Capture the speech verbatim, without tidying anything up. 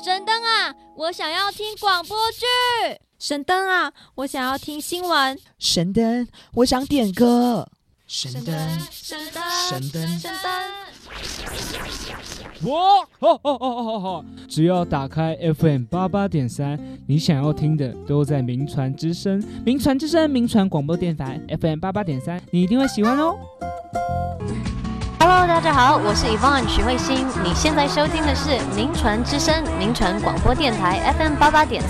神灯啊，我想要听广播剧。 神灯啊，我想要听新闻。 神灯，我想点歌。 神灯，神灯， 神灯， 神灯。 哇，哈哈哈哈哈！只要打开 F M 八八点三，你想要听的都在名传之声。名传之声，名传广播电台 F M 八八点三，你一定会喜欢哦。 Hello， 大家好，我是 Yvonne 许慧欣。你现在收听的是名传之声，名传广播电台 F M 八八点